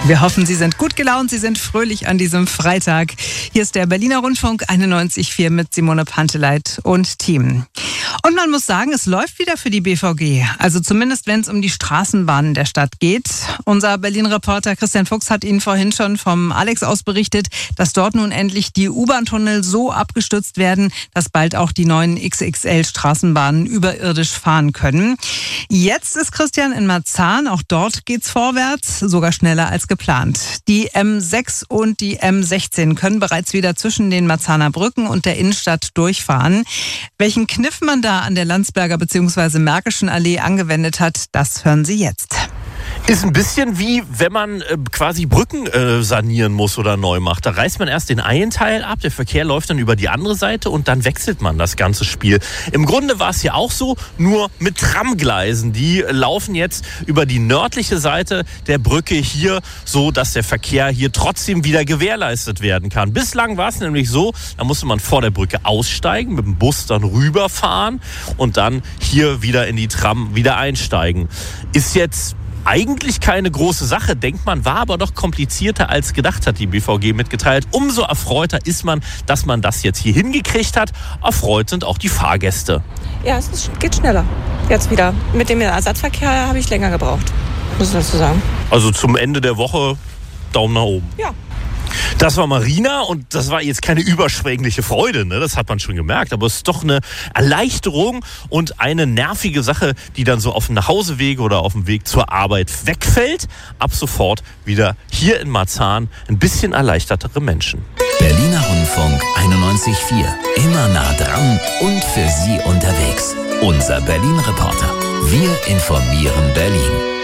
Wir hoffen, Sie sind gut gelaunt, Sie sind fröhlich an diesem Freitag. Hier ist der Berliner Rundfunk 91.4 mit Simone Panteleit und Team. Und man muss sagen, es läuft wieder für die BVG. Also zumindest, wenn es um die Straßenbahnen der Stadt geht. Unser Berlin-Reporter Christian Fuchs hat Ihnen vorhin schon vom Alex aus berichtet, dass dort nun endlich die U-Bahn-Tunnel so abgestützt werden, dass bald auch die neuen XXL-Straßenbahnen überirdisch fahren können. Jetzt ist Christian in Marzahn. Auch dort geht's vorwärts, sogar schneller als geplant. Die M6 und die M16 können bereits wieder zwischen den Marzahner Brücken und der Innenstadt durchfahren. Welchen Kniff man da an der Landsberger bzw. Märkischen Allee angewendet hat, das hören Sie jetzt. Ist ein bisschen wie, wenn man quasi Brücken sanieren muss oder neu macht. Da reißt man erst den einen Teil ab, der Verkehr läuft dann über die andere Seite und dann wechselt man das ganze Spiel. Im Grunde war es ja auch so, nur mit Tramgleisen. Die laufen jetzt über die nördliche Seite der Brücke hier, so dass der Verkehr hier trotzdem wieder gewährleistet werden kann. Bislang war es nämlich so, da musste man vor der Brücke aussteigen, mit dem Bus dann rüberfahren und dann hier wieder in die Tram wieder einsteigen. Ist jetzt eigentlich keine große Sache, denkt man, war aber doch komplizierter als gedacht, hat die BVG mitgeteilt. Umso erfreuter ist man, dass man das jetzt hier hingekriegt hat. Erfreut sind auch die Fahrgäste. Ja, geht schneller. Jetzt wieder. Mit dem Ersatzverkehr habe ich länger gebraucht, muss ich dazu sagen. Also zum Ende der Woche Daumen nach oben. Ja. Das war Marina und das war jetzt keine überschwängliche Freude, ne? Das hat man schon gemerkt, aber es ist doch eine Erleichterung und eine nervige Sache, die dann so auf dem Nachhauseweg oder auf dem Weg zur Arbeit wegfällt. Ab sofort wieder hier in Marzahn ein bisschen erleichtertere Menschen. Berliner Rundfunk 91.4, immer nah dran und für Sie unterwegs. Unser Berlin-Reporter. Wir informieren Berlin.